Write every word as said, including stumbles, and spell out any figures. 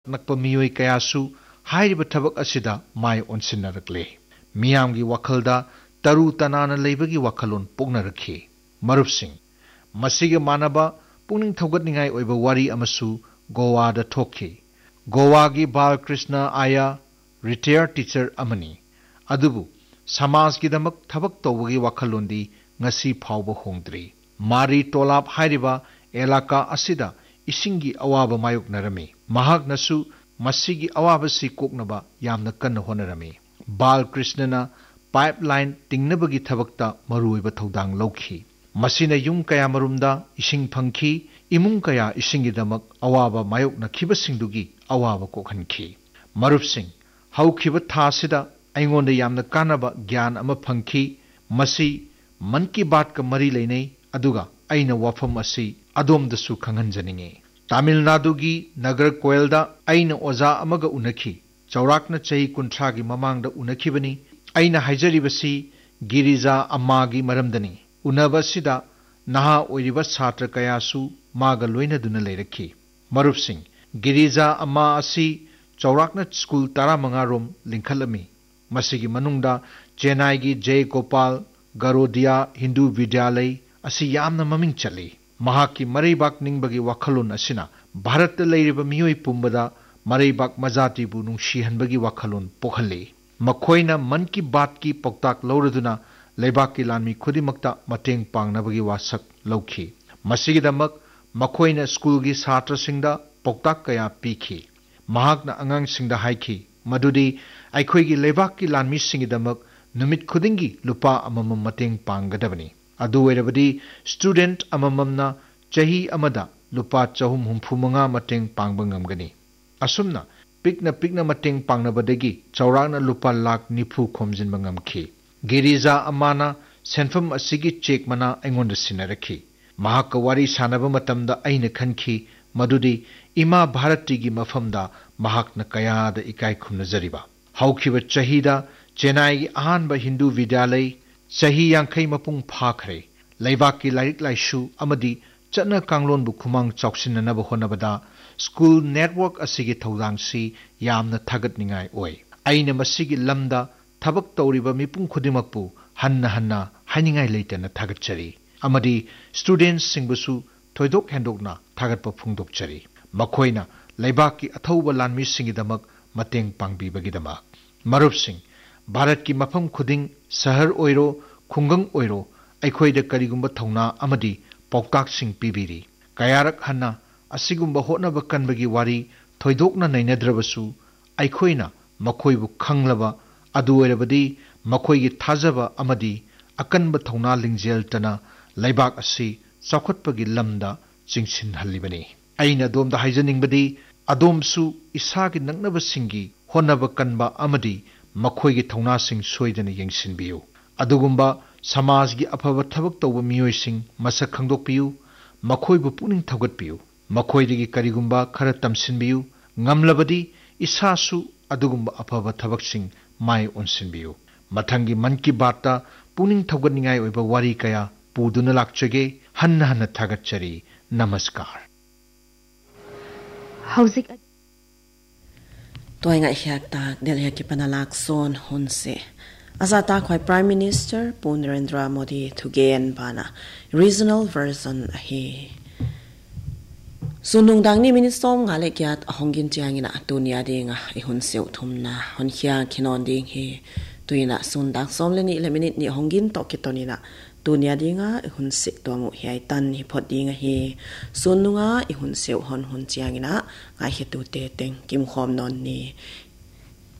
nakpa miyoi kayasu hairiba thabak asida mai onsinnarakle miyamgi wakhalda taru tanana leibagi wakhalon poknarakhi marupsing masiga manaba puning thogatningai oiba wari amasu Goa da thokhi Goa gi Balkrishna Aya retired teacher amani adubu samaj gi damak thabak tawagi wakhalondi ngasi phawba hongdri mari tolap hairiba elaka asida isingi awaba mayuk narami mahak nasu masigi awaba si koknaba yamna kanna honarami Balkrishna na pipeline tingnabagi thabakta maruiba thodang lokhi masina yum kaya marumda ising phangki imung kaya isingi damak awaba mayuk na khibasingdugi awaba kokhanki marup sing hau khiba thasida aingonda yamna kanaba gyan ama phangki masi man ki baat ka mari leinei aduga aina wafam asi adomdasu khanghanjaninge Tamil Nadu gi Nagar Koelda aina oza amaga unakhi chaurakna chahi kunthra gi mamangda unakhibani aina haijaribasi Girija amma gi maramdani unabasida naha oiriba chhatra kayasu maga loinaduna leirakhi marup sing Girija amma asi chaurakna school taramanga rom linkhalami masigi manungda Chennai gi Jay Gopal Garodia Hindu Vidyalay asi yamna maming chali mahaki Maribak ningbagi wakhalon asina Bharat leiriba miyoi pumbada Maribak majati bu nungsihanbagi wakhalon pokhalli makhoina man ki baat ki poktak lauraduna leibak ki lanmi khudimakta mateng pangnabagi wasak lauki masigidamak makhoina school gi satra singda poktak kaya pikhi mahakna angang singda haiki madudi aikhoi gi leibak ki lanmi singidamak numit khudingi lupa amamam mateng panggadabani adu oirabadi student amamamna chahi amada lupa chahum humphumanga mateng pangba ngamgani asumna pikna pikna mateng pangnabadagi chaurakna lupa lakh nifu khomjinba ngamkhi Girija amana senfam asigi check mana aingonda sinarakhi mahak wari sanaba matamda aina khanki madudi ima bharati gi mafamda mahakna kayada ikai khumna jariba haukhiba chahida Chennai gi ahanba Hindu Vidyalay chahi yankhai mapung phakhre leibak ki lairik laishu amadi chana kanglon bu khumang chawsinanaba honabada school network asigi thodangsi yamna thagatningai oi aina masigi lamda thabak tawriba mipung khudimakpu hanna hanna hainingai leitana thagatchari amadi students singbusu thoidok hendokna thagatpa phungdokchari makhoina leibak ki athauba lanmi singidamak mateng pangbibagidama marup sing Bharat ki mafam khuding sahar oiro khungang oiro aikhoida karigumba thauna amadi poktak sing pibiri kayarak hanna asigumba hotnaba kanbagi wari thoidokna nainadrabasu aikhoina makhoibu khanglaba adu oirabadi makhoigi thajaba amadi akanba thauna lingjeltana leibak asi chawkhatpagi lamda chingsin hallibani aina domda haijaningbadi adomsu isagi naknaba singi honaba kanba amadi makhoigi thauna sing soidana yengsinbiyu adugumba samajgi afaba thabak tawba miyoi sing masak khangdokpiyu makhoibu puning thogatpiyu makhoidagi karigumba khara tamsinbiyu ngamlabadi isasu adugumba afaba thabak sing mai onsinbiyu mathangi man ki batta puning thogatningai oiba wari kaya puduna lakchage hanna hanna thagatchari namaskar hauzik toy ngai hyak ta del hyak ki panalak son hunse azata khoi Prime Minister Pun Narendra Modi thugen bana regional version hi sunung dangni ministom ngale kyat ahongin chiangina tunia dinga ihun seu thumna hon khia khinon ding hi tuina sundak somleni le minute ni hongin to kitonina tunia dinga ihun se tongu hiai tan hi phot dinga hi sununga ihun seu hon hun chiangina ngai he tu te teng kim khom non ni